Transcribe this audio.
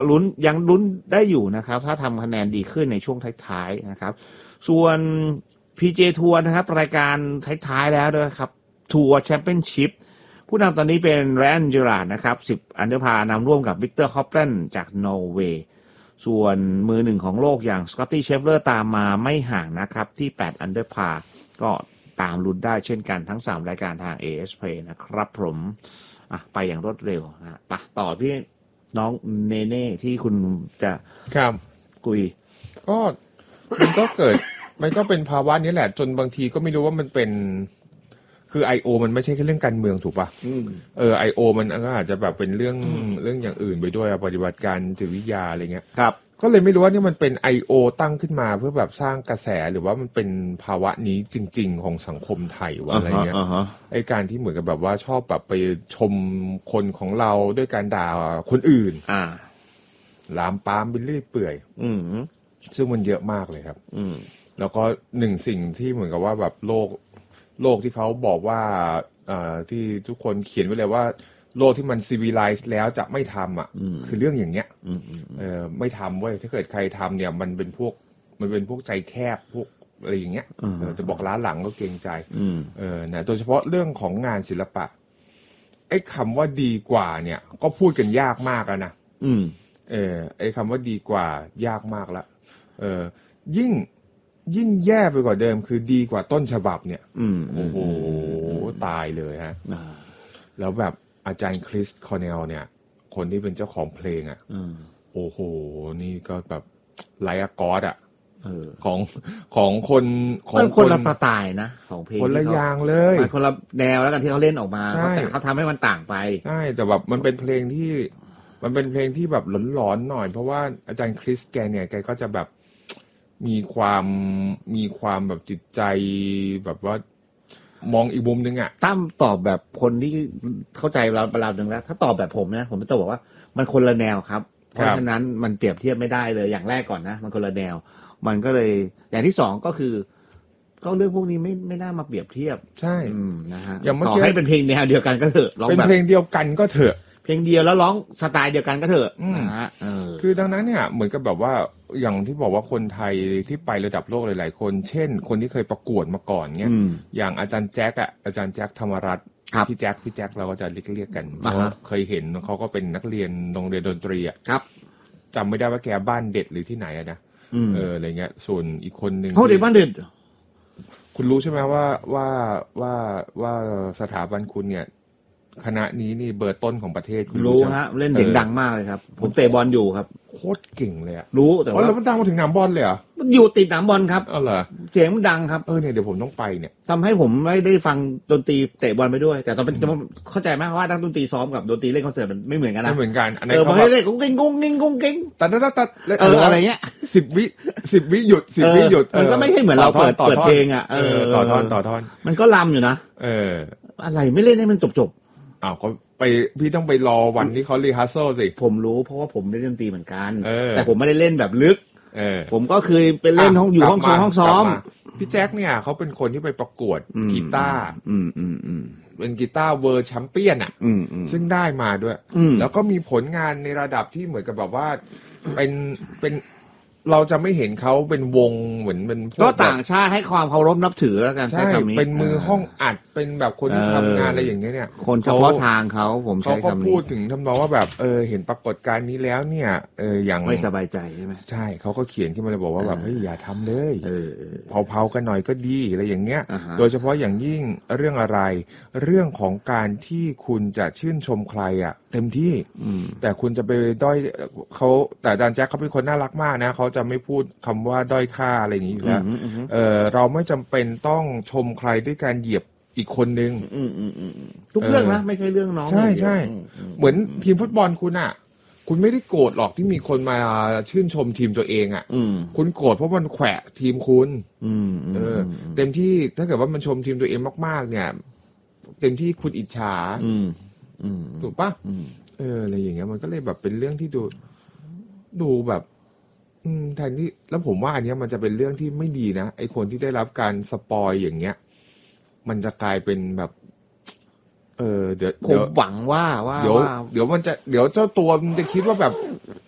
ยังลุ้นได้อยู่นะครับถ้าทำคะแนนดีขึ้นในช่วงท้ายๆนะครับส่วน PGA ทัวร์นะครับรายการท้ายๆแล้วด้วยครับทัวร์แชมเปี้ยนชิพผู้นำตอนนี้เป็นแรนเจอราร์ดนะครับ10อันเดอร์พานำร่วมกับวิกเตอร์ฮอปแลนด์จากนอร์เวย์ส่วนมือหนึ่งของโลกอย่างสกอตตี้เชฟเลอร์ตามมาไม่ห่างนะครับที่8อันเดอร์พาก็ตามลุ้นได้เช่นกันทั้ง3รายการทาง AS Play นะครับผมไปอย่างรวดเร็วนะไปต่อที่น้องเนเน่ที่คุณจะคุยก็มันก็เกิดมันก็เป็นภาวะนี้แหละจนบางทีก็ไม่รู้ว่ามันเป็นคือ IO มันไม่ใช่แค่เรื่องการเมืองถูกป่ะIO มันก็อาจจะแบบเป็นเรื่องอย่างอื่นไปด้วยปฏิบัติการจิตวิทยาอะไรเงี้ยครับก็เลยไม่รู้ว่านี่มันเป็น IO ตั้งขึ้นมาเพื่อแบบสร้างกระแสหรือว่ามันเป็นภาวะนี้จริงๆของสังคมไทยว่าอะไรเงี้ยไอ้การที่เหมือนกับแบบว่าชอบแบบไปชมคนของเราด้วยการด่าคนอื่นลามปามไปเรื่อยเปื่อยซึ่งมันเยอะมากเลยครับแล้วก็หนึ่งสิ่งที่เหมือนกับว่าแบบโลกที่เขาบอกว่าที่ทุกคนเขียนไว้เลยว่าโลกที่มัน civilize แล้วจะไม่ทำคือเรื่องอย่างเงี้ยไม่ทำเว้ยถ้าเกิดใครทำเนี่ยมันเป็นพวกใจแคบพวกอะไรอย่างเงี้ยจะบอกล้าหลังก็เกรงใจนะโดยเฉพาะเรื่องของงานศิลปะไอ้คำว่าดีกว่าเนี่ยก็พูดกันยากมากแล้วนะไอ้คำว่าดีกว่ายากมากละยิ่งแย่ไปกว่าเดิมคือดีกว่าต้นฉบับเนี่ยโอ้โหตายเลยฮะแล้วแบบอาจารย์คริสคอร์เนลเนี่ยคนที่เป็นเจ้าของเพลงโอ้โหนี่ก็แบบไลอากอสของคนละสไตล์นะของเพลงคนละอย่างเลยคนละแนวแล้วกันที่เขาเล่นออกมาเขาทำให้มันต่างไปใช่แต่แบบมันเป็นเพลงที่แบบหลอนๆหน่อยเพราะว่าอาจารย์คริสแกเนี่ยแกก็จะแบบมีความแบบจิตใจแบบว่ามองอีกมุมนึงตั้มตอบแบบคนที่เข้าใจเราหนึ่งแล้วถ้าตอบแบบผมนะผมจะบอกว่ามันคนละแนวครับเพราะฉะนั้นมันเปรียบเทียบไม่ได้เลยอย่างแรกก่อนนะมันคนละแนวมันก็เลยอย่างที่สองก็คือก็เรื่องพวกนี้ไม่น่ามาเปรียบเทียบใช่นะฮะต่อให้เป็นเพลงแนวเดียวกันก็เถอะเป็นเพลงเดียวกันก็เถอะเพลงเดียวแล้วร้องสไตล์เดียวกันก็เถอะนะฮะคือดังนั้นเนี่ยเหมือนกับแบบว่าอย่างที่บอกว่าคนไทยที่ไประดับโลกหลายๆคนเช่นคนที่เคยประกวดมาก่อนเนี่ยอย่างอาจารย์แจ็คธรรมรัตน์พี่แจ็คเราก็จะเรียกกันเพราะเคยเห็นเขาก็เป็นนักเรียนโรงเรียนดนตรีจำไม่ได้ว่าแกบ้านเด็ดหรือที่ไหนนะอะไรเงี้ยส่วนอีกคนนึงเขาเด็กบ้านเด็ดคุณรู้ใช่ไหมว่าสถาบันคุณเนี่ยคณะนี้นี่เบอร์ต้นของประเทศรู้ฮะเล่นเสียงดังมากเลยครับผมเตะบอลอยู่ครับโคตรเก่งเลยรู้แต่ว่าแล้วมันดังมาถึงสนามบอลเลยเหรอมันอยู่ติดสนามบอลครับเหรอเสียงมันดังครับเนี่ยเดี๋ยวผมต้องไปเนี่ยทำให้ผมไม่ได้ฟังดนตรีเตะบอลไปด้วยแต่ตอนเป็นเข้าใจมากว่านักดนตรีซ้อมกับดนตรีเล่นคอนเสิร์ตมันไม่เหมือนกันนะไม่เหมือนกันอันนี้เขาเล่นกุ้งกิ้งกุ้งกิ้งกุ้งกิ้งตัดอะไรเงี้ย 10 วิหยุด10 วิหยุดมันก็ไม่ใช่เหมือนเราเปิดเพลงต่อท่อนมันก็ลำอยู่นะอะไรไม่เล่นให้มันจบอ้าวก็ไปพี่ต้องไปรอวันที่เขารีฮัสเซิลสิผมรู้เพราะว่าผมเล่นดนตรีเหมือนกันแต่ผมไม่ได้เล่นแบบลึกผมก็เคยไปเล่นอยู่ห้องซ้อมพี่แจ็คเนี่ยเขาเป็นคนที่ไปประกวดกีตาร์เป็นกีตาร์เวิร์แชมเปี้ยนซึ่งได้มาด้วยแล้วก็มีผลงานในระดับที่เหมือนกับแบบว่าเป็นเราจะไม่เห็นเขาเป็นวงเหมือนเป็นก็ต่างชาติให้ความเคารพนับถือแล้วกันใช่เป็นมือห้องอัดเป็นแบบคนที่ทำงานอะไรอย่างเงี้ยเนี่ยคนเฉพาะทางเขาผมใช้คำนี้เขาก็พูดถึงทำนองว่าแบบเห็นปรากฏการณ์นี้แล้วเนี่ยอย่างไม่สบายใจใช่ไหมใช่เขาก็เขียนขึ้นมาเลยบอกว่าแบบเฮ้ยอย่าทำเลยเผากันหน่อยก็ดีอะไรอย่างเงี้ยโดยเฉพาะอย่างยิ่งเรื่องอะไรเรื่องของการที่คุณจะชื่นชมใครเต็มที่แต่คุณจะไปด้อยเขาแต่อาจารย์แจ็คเขาเป็นคนน่ารักมากนะเขาจะไม่พูดคำว่าด้อยค่าอะไรอย่างนี้อยู่แล้วเราไม่จำเป็นต้องชมใครด้วยการเหยียบอีกคนนึงทุกเรื่องนะไม่ใช่เรื่องน้องใช่เหมือนทีมฟุตบอลคุณไม่ได้โกรธหรอกที่มีคนมาชื่นชมทีมตัวเองคุณโกรธเพราะมันแขวะทีมคุณเต็มที่ถ้าเกิดว่ามันชมทีมตัวเองมากๆเนี่ยเต็มที่คุณอิจฉาถูกปะอะไรอย่างเงี้ยมันก็เลยแบบเป็นเรื่องที่ดูแบบแทนที่แล้วผมว่าอันนี้มันจะเป็นเรื่องที่ไม่ดีนะไอคนที่ได้รับการสปอยอย่างเงี้ยมันจะกลายเป็นแบบเดี๋ยวผมหวังว่าเดี๋ยวมันจะเดี๋ยวเจ้าตัวมันจะคิดว่าแบบ